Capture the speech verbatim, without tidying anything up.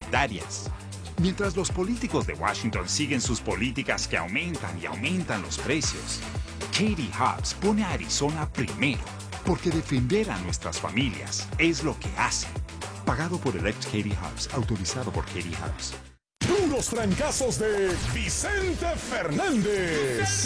alimentarias. Mientras los políticos de Washington siguen sus políticas que aumentan y aumentan los precios, Katie Hobbs pone a Arizona primero, porque defender a nuestras familias es lo que hace. Pagado por el ex Katie Hobbs, autorizado por Katie Hobbs. Puros trancazos de Vicente Fernández.